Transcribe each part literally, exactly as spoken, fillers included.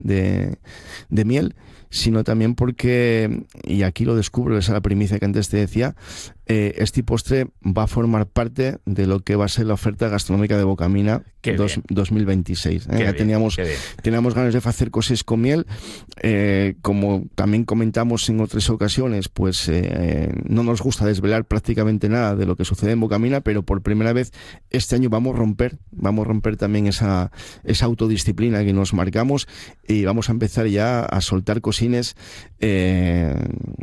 de, de miel, sino también porque, y aquí lo descubro, esa es la primicia que antes te decía, eh, este postre va a formar parte de lo que va a ser la oferta gastronómica de Bocamina dos, dos mil veintiséis. ¿eh? Ya teníamos, teníamos ganas de hacer cosas con miel, eh, como también comentamos en otras ocasiones, pues eh, no nos gusta desvelar prácticamente nada de lo que sucede en Bocamina, pero por primera vez este año vamos a romper, vamos a romper también esa, esa autodisciplina que nos marcamos y vamos a empezar ya a soltar cosines eh,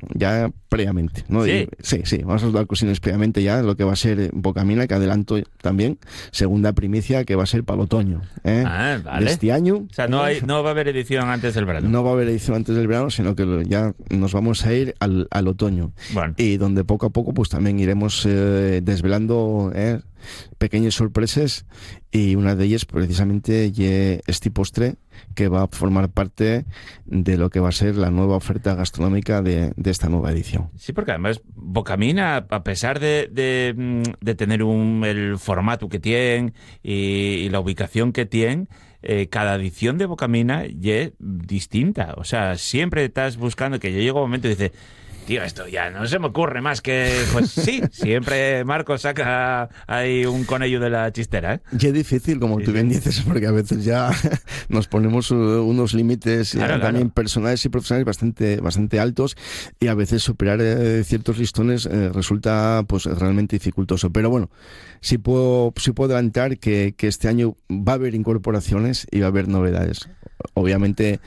ya previamente, ¿no? Sí. Y, sí, sí, vamos a soltar cosines previamente ya lo que va a ser Bocamina, que adelanto también, segunda primicia que va a ser para el otoño, ¿eh? Ah, vale. De este año. O sea, no, hay, no va a haber edición antes del verano. No va a haber edición antes del verano, sino que ya nos vamos a ir al, al otoño. Bueno. Y donde poco a poco pues también iremos eh, desvelando eh, pequeñas sorpresas, y una de ellas precisamente ye este postre que va a formar parte de lo que va a ser la nueva oferta gastronómica de, de esta nueva edición. Sí, porque además Bocamina, a pesar de, de, de tener un, el formato que tiene y, y la ubicación que tiene, eh, cada edición de Bocamina es distinta. O sea, siempre estás buscando, que yo llego a un momento y dice, tío, esto ya no se me ocurre más que... Pues sí, siempre Marcos saca ahí un conello de la chistera, ¿eh? Y es difícil, como sí, tú bien dices, porque a veces ya nos ponemos unos límites claro, ya, también claro. personales y profesionales bastante, bastante altos, y a veces superar eh, ciertos listones eh, resulta pues realmente dificultoso. Pero bueno, sí puedo, sí puedo adelantar que, que este año va a haber incorporaciones y va a haber novedades. Obviamente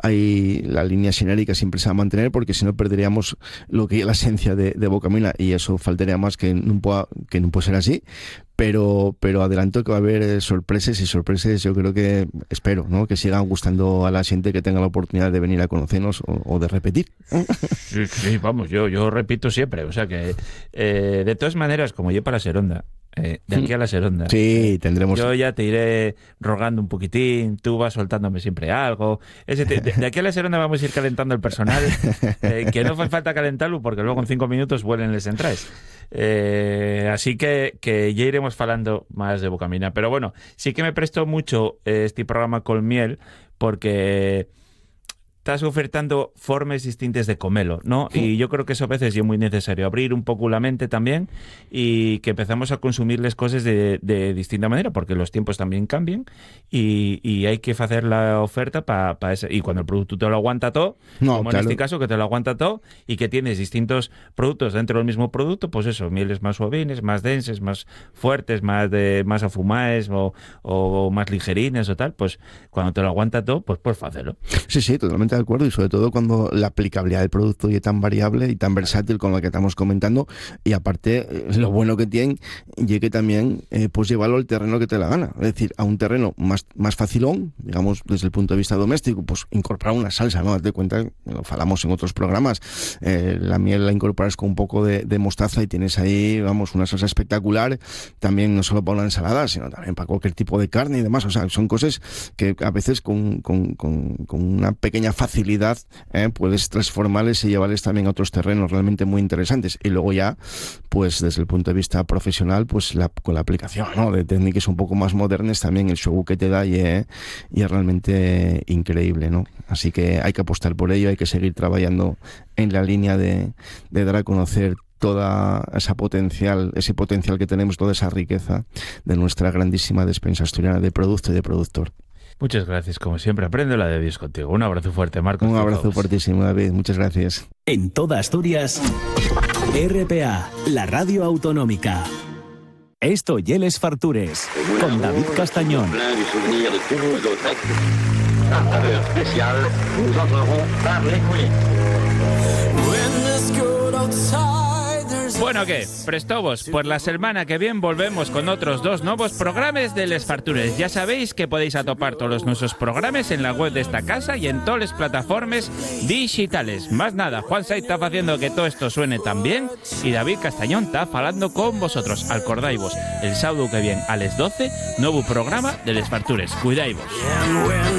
hay la línea genérica siempre se va a mantener, porque si no perderíamos lo que es la esencia de, de Bocamina, y eso faltaría más que no pueda, que no puede ser así. Pero, pero adelanto que va a haber sorpresas y sorpresas, yo creo que, espero, ¿no? Que sigan gustando a la gente que tenga la oportunidad de venir a conocernos o, o de repetir. Sí, sí, vamos, yo, yo repito siempre, o sea que eh, de todas maneras, como yo para la Seronda, eh, de aquí a la Seronda, sí, tendremos. Yo ya te iré rogando un poquitín, tú vas soltándome siempre algo. Ese te, de, de aquí a la Seronda vamos a ir calentando el personal, eh, que no hace falta calentarlo porque luego en cinco minutos vuelen les entráis. Eh, así que, que ya iremos falando más de Bocamina. Pero bueno, sí que me prestó mucho eh, este programa con miel, porque estás ofertando formas distintas de comelo, ¿no? Y yo creo que eso a veces es muy necesario, abrir un poco la mente también, y que empezamos a consumir las cosas de, de distinta manera, porque los tiempos también cambian, y, y hay que hacer la oferta para pa ese. Y cuando el producto te lo aguanta todo, No, como claro. en este caso, que te lo aguanta todo, y que tienes distintos productos dentro del mismo producto, pues eso, mieles más suavines, más densas, más fuertes, más de más afumaes o, o más ligerines o tal, pues cuando te lo aguanta todo, pues puedes hacerlo. Sí, sí, totalmente de acuerdo, y sobre todo cuando la aplicabilidad del producto es tan variable y tan versátil con lo que estamos comentando, y aparte eh, lo bueno que tiene y que también eh, pues llevarlo al terreno que te la gana, es decir, a un terreno más, más facilón, digamos, desde el punto de vista doméstico, pues incorporar una salsa, ¿no? Date cuenta, lo falamos en otros programas, eh, la miel la incorporas con un poco de, de mostaza y tienes ahí, vamos, una salsa espectacular, también no solo para una ensalada, sino también para cualquier tipo de carne y demás. O sea, son cosas que a veces con, con, con, con una pequeña facilidad eh, puedes transformarles y llevarles también a otros terrenos realmente muy interesantes. Y luego ya, pues desde el punto de vista profesional, pues la, con la aplicación, ¿no?, de técnicas un poco más modernas, también el show que te da y, eh, y es realmente increíble, ¿no? Así que hay que apostar por ello, hay que seguir trabajando en la línea de, de dar a conocer toda esa potencial, ese potencial que tenemos, toda esa riqueza de nuestra grandísima despensa asturiana de producto y de productor. Muchas gracias, como siempre, aprendo la de Dios contigo. Un abrazo fuerte, Marcos. Un abrazo fuertísimo, David, muchas gracias. En toda Asturias, R P A, la radio autonómica. Esto y el Fartures, con David Castañón. Bueno, ¿qué? Prestovos, pues la semana que viene volvemos con otros dos nuevos programas de Les Fartures. Ya sabéis que podéis atopar todos nuestros programas en la web de esta casa y en todas las plataformas digitales. Más nada, Juan Saiz está haciendo que todo esto suene tan bien y David Castañón está falando con vosotros. Acordaivos, el sábado que viene a las doce, nuevo programa de Les Fartures. Cuidaivos.